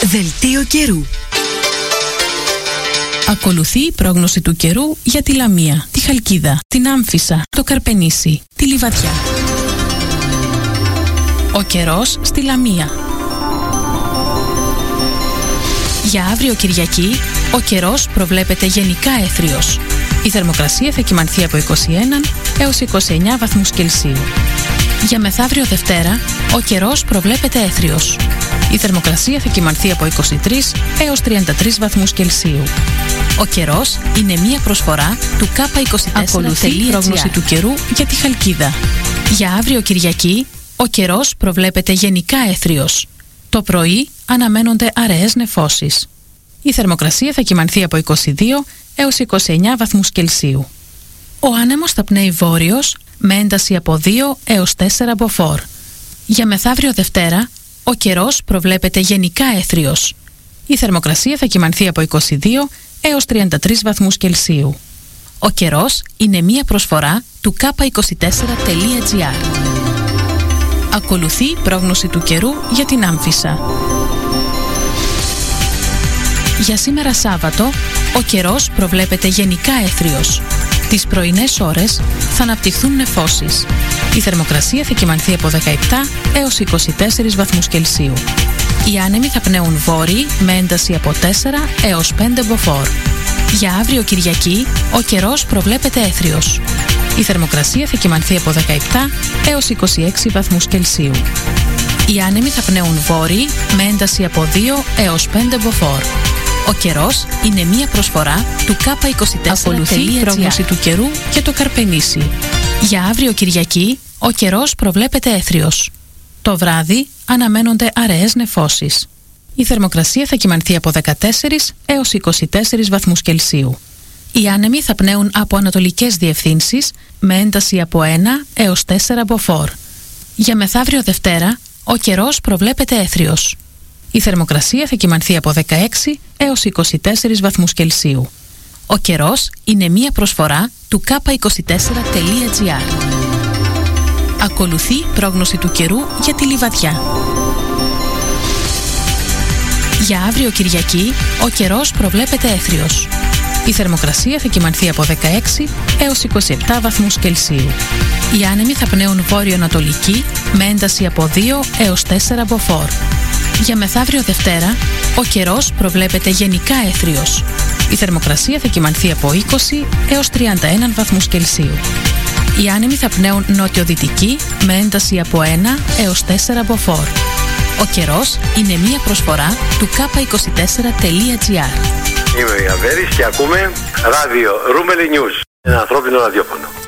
Δελτίο καιρού. Ακολουθεί η πρόγνωση του καιρού για τη Λαμία, τη Χαλκίδα, την Άμφισσα, το Καρπενήσι, τη Λιβαδιά. Ο καιρός στη Λαμία. Για αύριο Κυριακή, ο καιρός προβλέπεται γενικά έθριος. Η θερμοκρασία θα κυμανθεί από 21 έως 29 βαθμούς Κελσίου. Για μεθαύριο Δευτέρα, ο καιρός προβλέπεται έθριος. Η θερμοκρασία θα κυμανθεί από 23 έως 33 βαθμούς Κελσίου. Ο καιρός είναι μία προσφορά του K24. Ακολουθεί η πρόγνωση του καιρού για τη Χαλκίδα. Για αύριο Κυριακή, ο καιρός προβλέπεται γενικά έθριος. Το πρωί αναμένονται αραιές νεφώσεις. Η θερμοκρασία θα κυμανθεί από 22 έως 29 βαθμούς Κελσίου. Ο άνεμος θα πνέει βόρειος με ένταση από 2 έως 4 μποφόρ. Για μεθαύριο Δευτέρα, ο καιρός προβλέπεται γενικά έθριος. Η θερμοκρασία θα κυμανθεί από 22 έως 33 βαθμούς Κελσίου. Ο καιρός είναι μία προσφορά του K24.gr. Ακολουθεί η πρόγνωση του καιρού για την Άμφισσα. Για σήμερα Σάββατο, ο καιρός προβλέπεται γενικά έθριος. Τις πρωινές ώρες θα αναπτυχθούν νεφώσεις. Η θερμοκρασία θα κυμανθεί από 17 έως 24 βαθμούς Κελσίου. Οι άνεμοι θα πνέουν βόρειοι με ένταση από 4 έως 5 μποφόρ. Για αύριο Κυριακή, ο καιρός προβλέπεται έθριος. Η θερμοκρασία θα κυμανθεί από 17 έως 26 βαθμούς Κελσίου. Οι άνεμοι θα πνέουν βόρειοι με ένταση από 2 έως 5 μποφόρ. Ο καιρός είναι μία προσφορά του K24. Ακολουθεί η πρόγνωση του καιρού για το Καρπενήσι. Για αύριο Κυριακή, ο καιρός προβλέπεται έθριος. Το βράδυ αναμένονται αραιές νεφώσεις. Η θερμοκρασία θα κυμανθεί από 14 έως 24 βαθμούς Κελσίου. Οι άνεμοι θα πνέουν από ανατολικές διευθύνσεις με ένταση από 1 έως 4 μποφόρ. Για μεθαύριο Δευτέρα, ο καιρός προβλέπεται έθριος. Η θερμοκρασία θα κυμανθεί από 16 έως 24 βαθμούς Κελσίου. Ο καιρός είναι μία προσφορά του K24.gr. Ακολουθεί η πρόγνωση του καιρού για τη Λιβαδιά. Για αύριο Κυριακή, ο καιρός προβλέπεται έθριος. Η θερμοκρασία θα κυμανθεί από 16 έως 27 βαθμούς Κελσίου. Οι άνεμοι θα πνέουν βόρειο-ανατολική με ένταση από 2 έως 4 μποφόρ. Για μεθαύριο Δευτέρα, ο καιρός προβλέπεται γενικά έθριος. Η θερμοκρασία θα κυμανθεί από 20 έως 31 βαθμούς Κελσίου. Οι άνεμοι θα πνέουν νότιο-δυτική με ένταση από 1 έως 4 μποφόρ. Ο καιρός είναι μία προσφορά του K24.gr. Είμαι ο Ιαβέρης και ακούμε ράδιο Ρούμελι News, ένα ανθρώπινο ραδιόφωνο.